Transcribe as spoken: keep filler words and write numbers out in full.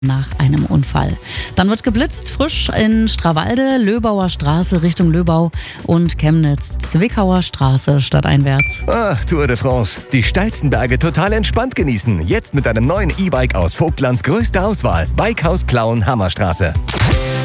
nach einem Unfall. Dann wird geblitzt, frisch in Strawalde, Löbauer Straße Richtung Löbau und Chemnitz, Zwickauer Straße stadteinwärts. Ach, Tour de France. Die steilsten Berge total entspannt genießen. Jetzt mit einem neuen E-Bike aus Vogtlands größter Auswahl. Bikehaus Plauen, Hammerstraße.